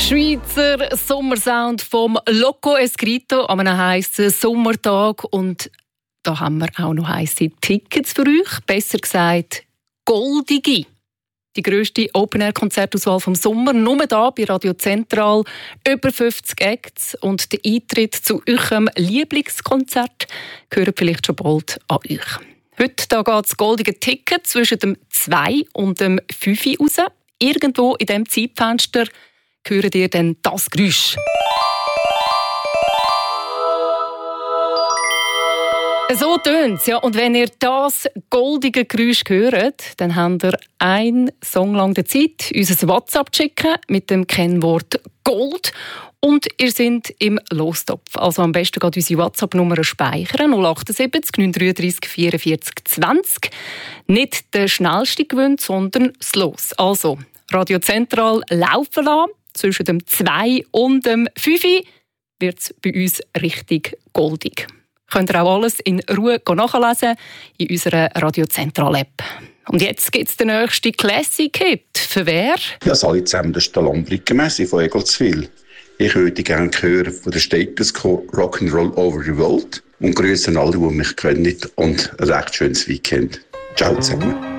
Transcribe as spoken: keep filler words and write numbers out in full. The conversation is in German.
Schweizer Sommersound vom Loco Escrito an einem heissen Sommertag. Und da haben wir auch noch heisse Tickets für euch. Besser gesagt, goldige. Die grösste Open-Air-Konzertauswahl vom Sommer. Nur hier bei Radio Zentral. Über fünfzig Acts. Und der Eintritt zu eurem Lieblingskonzert gehört vielleicht schon bald an euch. Heute da geht das goldige Ticket zwischen dem zwei und dem fünf raus. Irgendwo in diesem Zeitfenster hört ihr dann das Geräusch. So tönt es, ja. Und wenn ihr das goldige Geräusch hört, dann habt ihr einen Song lang die Zeit, unser WhatsApp zu schicken mit dem Kennwort Gold. Und ihr seid im Lostopf. Also am besten geht unsere WhatsApp-Nummer speichern. null acht sieben neun drei drei vier vier zwanzig. Nicht der schnellste gewinnt, sondern das Los. Also Radio Zentral laufen lassen. Zwischen dem zwei und dem fünf wird es bei uns richtig goldig. Könnt ihr auch alles in Ruhe nachlesen in unserer Radio Zentral App. Und jetzt gibt es den nächsten Classic-Hit. Für wer? Ja, alle zusammen, das ist der Lombricker-Messi von Egolswil. Ich würde gerne hören von der Status Quo Rock'n'Roll Over the World und grüßen alle, die mich kennen. Und ein recht schönes Weekend. Ciao zusammen.